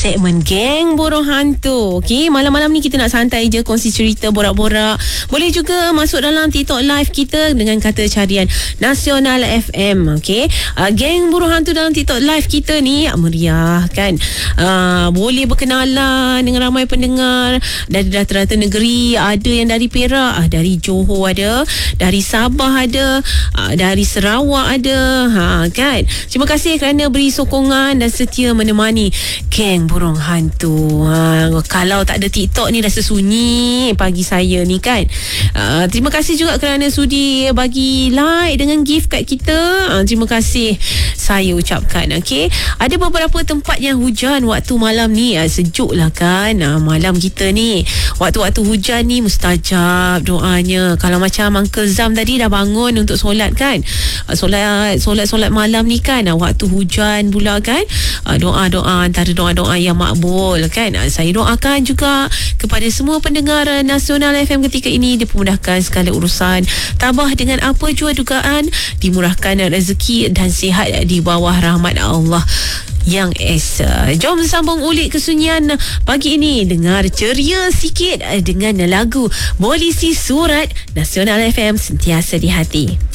segmen Geng Burung Hantu. Okey, malam-malam ni kita nak santai je, kongsi cerita, borak-borak. Boleh juga masuk dalam TikTok live kita dengan kata carian Nasional FM. Okey, Geng Burung Hantu dalam TikTok live kita ni meriah kan. Boleh berkenalan dengan ramai pendengar dari rata-rata negeri. Ada yang dari Perak, dari Johor ada, dari Sabah ada, dari Sarawak ada, kan. Terima kasih kerana beri sokongan dan setia menemani Geng Burung Hantu. Kalau tak ada TikTok ni rasa sunyi pagi saya ni kan. Terima kasih juga kerana sudi bagi like dengan gift kat kita. Terima kasih saya ucapkan. Okey, ada beberapa tempat yang hujan waktu malam ni. Sejuk lah kan malam kita ni. Waktu-waktu hujan ni mustajab doanya. Kalau macam Uncle Zam tadi dah bangun untuk solat kan, solat malam ni kan, waktu hujan pula kan, doa-doa antara doa-doa yang makbul kan. Saya doakan juga kepada semua pendengar Nasional FM ketika ini dipermudahkan segala urusan, tabah dengan apa jua dugaan, dimurahkan rezeki dan sihat di bawah rahmat Allah yang esa. Jom sambung ulik kesunyian pagi ini. Dengar ceria sikit dengan lagu Polisi Surat. Nasional FM sentiasa di hati.